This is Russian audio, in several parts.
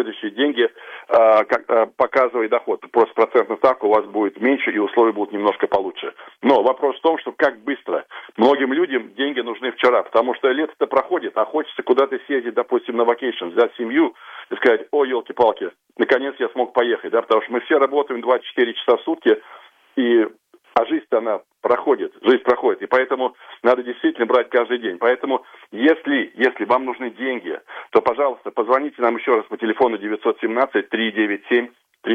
следующие деньги, показывая доход. Просто процентная ставка у вас будет меньше, и условия будут немножко получше. Но вопрос в том, что как быстро. Многим людям деньги нужны вчера, потому что лето-то проходит, а хочется куда-то съездить, допустим, на вакейшн, взять семью и сказать: о, елки-палки, наконец я смог поехать, да, потому что мы все работаем 24 часа в сутки, а жизнь-то она проходит, и поэтому надо действительно брать каждый день. Поэтому, если вам нужны деньги, то, пожалуйста, позвоните нам еще раз по телефону 917-397-3000,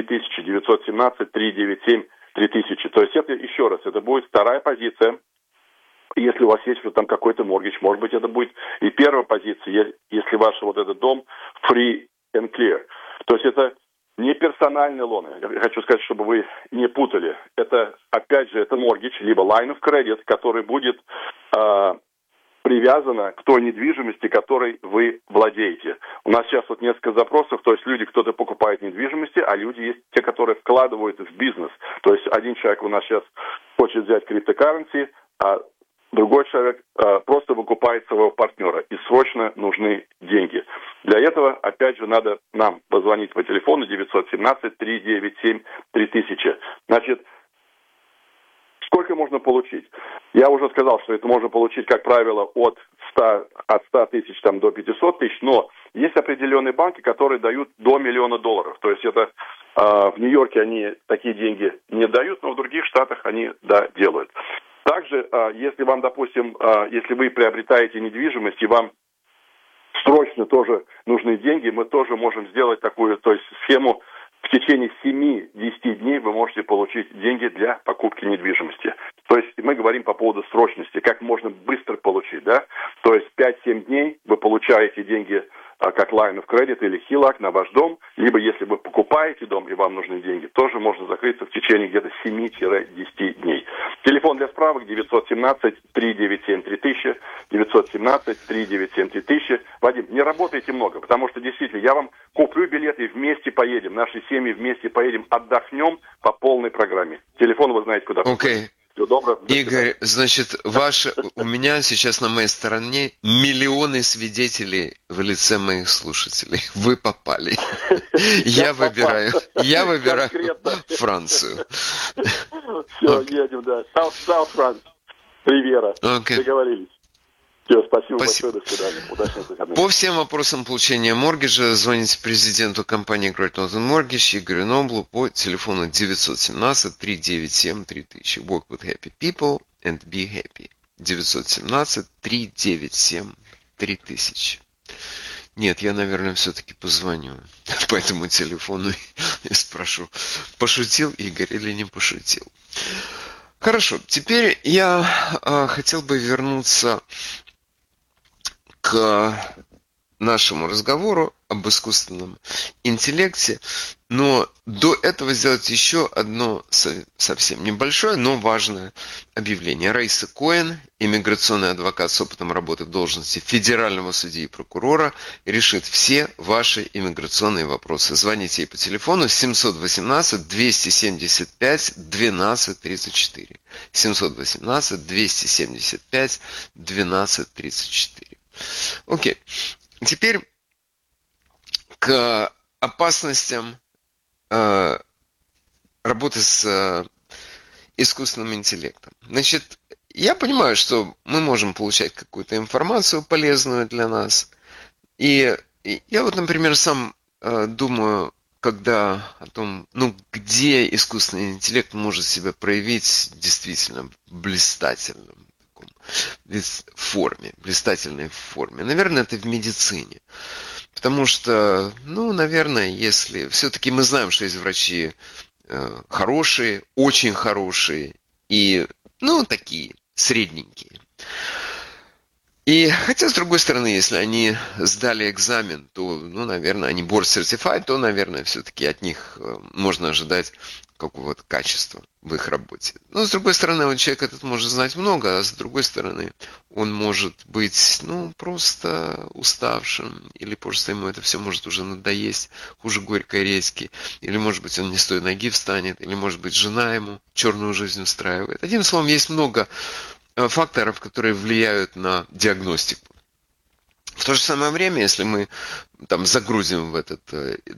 917-397-3000. То есть это, еще раз, это будет вторая позиция. Если у вас есть вот там какой-то моргидж, может быть, это будет и первая позиция, если ваш вот этот дом free and clear. То есть это не персональные лоны. Я хочу сказать, чтобы вы не путали. Это, опять же, это mortgage, либо line of credit, который будет привязана к той недвижимости, которой вы владеете. У нас сейчас вот несколько запросов, то есть люди, кто-то покупает недвижимости, а люди есть те, которые вкладывают в бизнес. То есть один человек у нас сейчас хочет взять криптокарренси, а другой человек просто выкупает своего партнера, и срочно нужны деньги. Для этого, опять же, надо нам позвонить по телефону 917-397-3000. Значит, сколько можно получить? Я уже сказал, что это можно получить, как правило, от 100 тысяч там, до 500 тысяч, но есть определенные банки, которые дают до $1 миллиона. То есть это в Нью-Йорке они такие деньги не дают, но в других штатах они, да, делают. Также, если вам, допустим, если вы приобретаете недвижимость и вам срочно тоже нужны деньги, мы тоже можем сделать такую, то есть схему. В течение 7-10 дней вы можете получить деньги для покупки недвижимости. То есть мы говорим по поводу срочности, как можно быстро получить, да? То есть 5-7 дней вы получаете деньги как line of credit или HELOC на ваш дом, либо если вы покупаете дом и вам нужны деньги, тоже можно закрыться в течение где-то 7-10 дней. Телефон для справок 917-397-3000, 917-397-3000. Вадим, не работайте много, потому что действительно я вам куплю билеты и вместе поедем, наши семьи вместе поедем, отдохнем по полной программе. Телефон вы знаете, куда. Окей. Игорь, значит, у меня сейчас на моей стороне миллионы свидетелей в лице моих слушателей. Вы попали. Я выбираю Францию. Все, едем, да. South France. Ривьера. Договорились. Все, спасибо большое, до свидания. Удачных выходных. По всем вопросам получения моргиджа звоните президенту компании Great Northern Mortgage Игорю Ноблу по телефону 917-397-3000. Work with happy people and be happy. 917-397-3000. Нет, я, наверное, все-таки позвоню по этому телефону и спрошу, пошутил Игорь или не пошутил. Хорошо, теперь я хотел бы вернуться к нашему разговору об искусственном интеллекте, но до этого сделать еще одно совсем небольшое, но важное объявление. Раиса Коэн, иммиграционный адвокат с опытом работы в должности федерального судьи и прокурора, решит все ваши иммиграционные вопросы. Звоните ей по телефону 718-275-1234. 718-275-1234. Окей. Теперь к опасностям работы с искусственным интеллектом. Значит, я понимаю, что мы можем получать какую-то информацию полезную для нас. И я вот, например, сам думаю, когда о том, где искусственный интеллект может себя проявить действительно блистательном блистательной форме. Наверное, это в медицине. Потому что, наверное, если... Все-таки мы знаем, что есть врачи хорошие, очень хорошие и, такие, средненькие. И хотя, с другой стороны, если они сдали экзамен, то, наверное, они board certified, то, наверное, все-таки от них можно ожидать какого-то качества в их работе. Но, с другой стороны, вот человек этот может знать много, а с другой стороны, он может быть, просто уставшим, или просто ему это все может уже надоесть, хуже горькой редьки, или, может быть, он не с той ноги встанет, или, может быть, жена ему черную жизнь устраивает. Одним словом, есть много факторов, которые влияют на диагностику. В то же самое время, если мы загрузим в этот